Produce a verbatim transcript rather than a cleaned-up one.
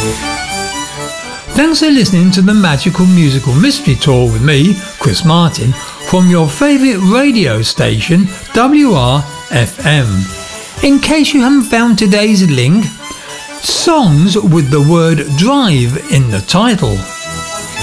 Thanks for listening to the Magical Musical Mystery Tour with me, Chris Martin, from your favourite radio station, W R F M. In case you haven't found today's link, songs with the word drive in the title.